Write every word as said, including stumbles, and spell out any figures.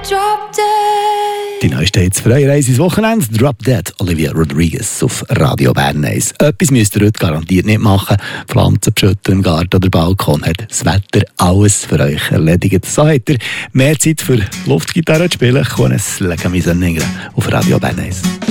drop dead. Die neueste Hits für eure Reise ins Wochenende. Drop Dead, Olivia Rodriguez auf Radio Bern eins. Etwas müsst ihr heute garantiert nicht machen. Pflanzen beschütten im Garten oder Balkon. Hat das Wetter alles für euch erledigt. So habt ihr mehr Zeit für Luftgitarre zu spielen. Con es la camisa negra auf Radio Bern eins.